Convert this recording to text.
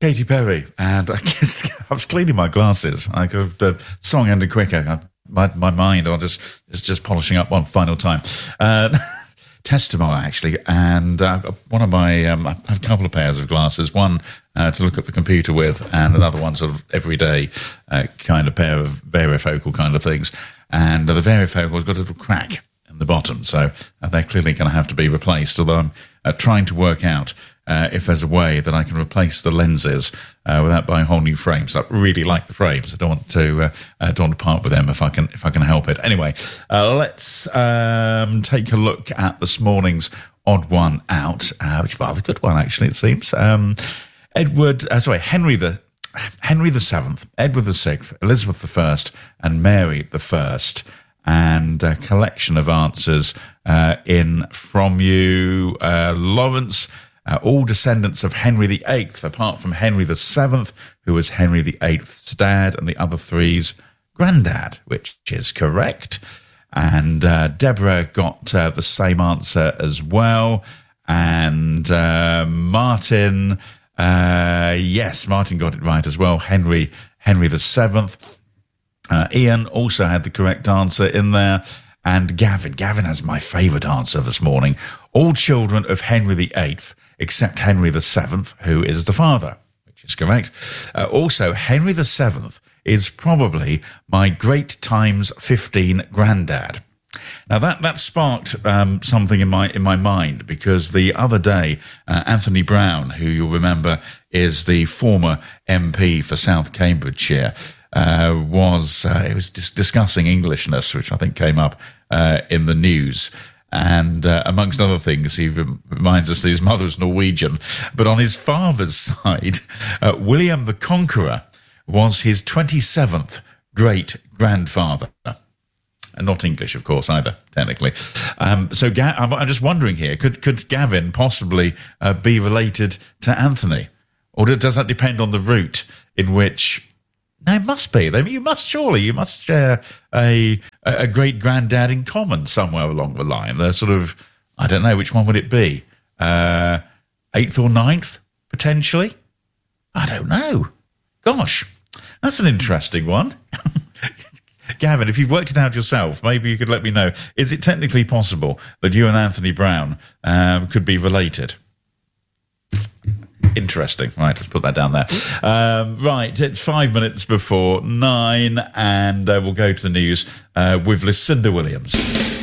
Katy Perry, and I guess I was cleaning my glasses. The song ended quicker. My mind, I was just polishing up one final time. Testimony, actually, and one of my, I have a couple of pairs of glasses, one to look at the computer with, and another one sort of everyday kind of pair of varifocal kind of things. And the varifocal has got a little crack in the bottom, so they're clearly going to have to be replaced, although I'm trying to work out if there's a way that I can replace the lenses without buying whole new frames. I really like the frames. I don't want to part with them if I can help it. Anyway, let's take a look at this morning's odd one out, which is a rather good one actually. It seems Henry the Seventh, Edward the Sixth, Elizabeth the First, and Mary the First. And a collection of answers in from you, Lawrence. All descendants of Henry VIII, apart from Henry VII, who was Henry VIII's dad, and the other three's granddad, which is correct. And Deborah got the same answer as well. And Martin, yes, Martin got it right as well. Henry VII. Ian also had the correct answer in there. And Gavin has my favourite answer this morning. All children of Henry VIII, except Henry VII, who is the father, which is correct. Also, Henry VII is probably my great times 15 granddad. Now that sparked something in my mind, because the other day Anthony Brown, who you'll remember is the former MP for South Cambridgeshire, was discussing Englishness, which I think came up in the news. And amongst other things, he reminds us that his mother was Norwegian. But on his father's side, William the Conqueror was his 27th great-grandfather. And not English, of course, either, technically. I'm just wondering here, could Gavin possibly be related to Anthony? Or does that depend on the route in which... No, it must be. You must share a great-granddad in common somewhere along the line. They're sort of, I don't know, which one would it be? 8th or 9th, potentially? I don't know. Gosh, that's an interesting one. Gavin, if you've worked it out yourself, maybe you could let me know. Is it technically possible that you and Anthony Brown could be related? Interesting. Right, let's put that down there. Right, it's 5 minutes before 9, and we'll go to the news with Lucinda Williams.